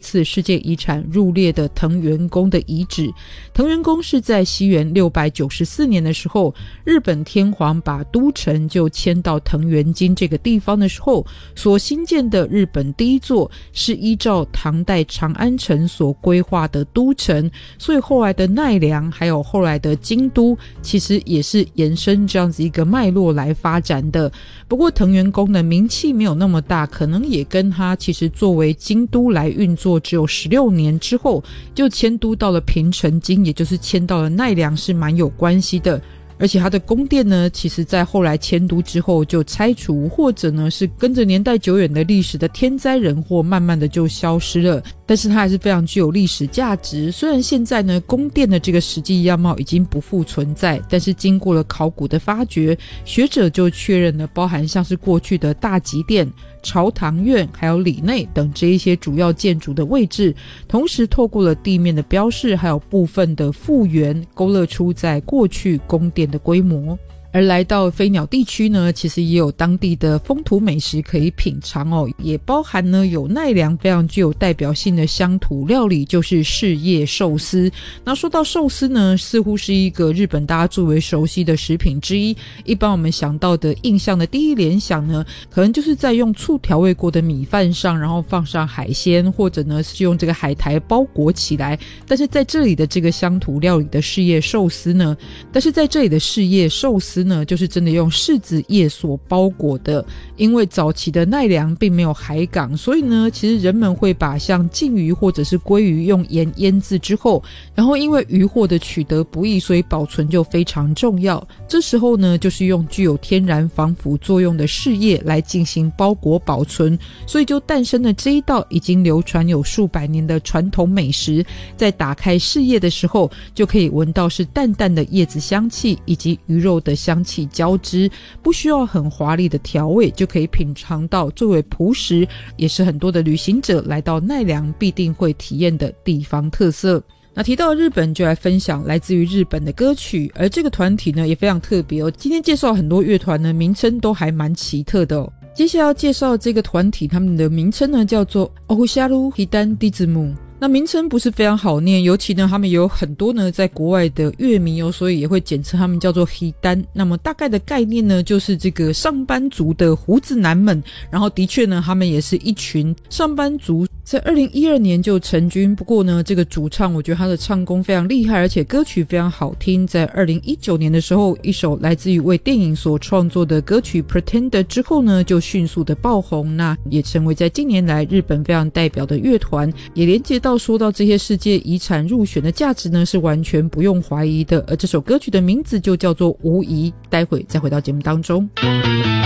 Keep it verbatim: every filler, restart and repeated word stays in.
次世界遗产入列的藤原宫的遗址。藤原宫是在西元六百九十四年的时候，日本天皇把都城就迁到藤原京这个地方的时候所新建的日本第一座，是依照唐代长安城所规划的都城，所以后来的奈良还有后来的京都其实也是延伸这样子一个脉络来发展的。不过藤原宫的名气没有那么大，可能也跟它其实作为京都来运作只有十六年之后就迁都到了平城京，也就是迁到了奈良是蛮有关系的。而且它的宫殿呢，其实在后来迁都之后就拆除，或者呢是跟着年代久远的历史的天灾人祸慢慢的就消失了，但是它还是非常具有历史价值。虽然现在呢宫殿的这个实际样貌已经不复存在，但是经过了考古的发掘，学者就确认了包含像是过去的大吉殿、朝堂院还有里内等这一些主要建筑的位置，同时透过了地面的标示还有部分的复原，勾勒出在过去宫殿的规模。而来到飞鸟地区呢，其实也有当地的风土美食可以品尝哦，也包含呢有奈良非常具有代表性的乡土料理，就是柿叶寿司。那说到寿司呢，似乎是一个日本大家最为熟悉的食品之一，一般我们想到的印象的第一联想呢，可能就是在用醋调味过的米饭上，然后放上海鲜，或者呢是用这个海苔包裹起来。但是在这里的这个乡土料理的柿叶寿司呢，但是在这里的柿叶寿司呢就是真的用柿子叶所包裹的。因为早期的奈良并没有海港，所以呢其实人们会把像鲭鱼或者是鲑鱼用盐腌制之后，然后因为渔获的取得不易，所以保存就非常重要。这时候呢就是用具有天然防腐作用的柿叶来进行包裹保存，所以就诞生了这一道已经流传有数百年的传统美食。在打开柿叶的时候，就可以闻到是淡淡的叶子香气以及鱼肉的香气交织，不需要很华丽的调味就可以品尝到最为朴实，也是很多的旅行者来到奈良必定会体验的地方特色。那提到日本，就来分享来自于日本的歌曲，而这个团体呢也非常特别哦。今天介绍很多乐团呢名称都还蛮奇特的哦。接下来要介绍这个团体，他们的名称呢叫做 Official Hidan Dizumu。那名称不是非常好念，尤其呢他们有很多呢在国外的乐迷哦，所以也会简称他们叫做 Hidan。 那么大概的概念呢就是这个上班族的胡子男们，然后的确呢他们也是一群上班族，在二零一二年就成军。不过呢这个主唱我觉得他的唱功非常厉害，而且歌曲非常好听。在二零一九年的时候，一首来自于为电影所创作的歌曲 Pretender 之后呢就迅速的爆红，那也成为在近年来日本非常代表的乐团，也连接到说到这些世界遗产入选的价值呢是完全不用怀疑的。而这首歌曲的名字就叫做无疑，待会再回到节目当中。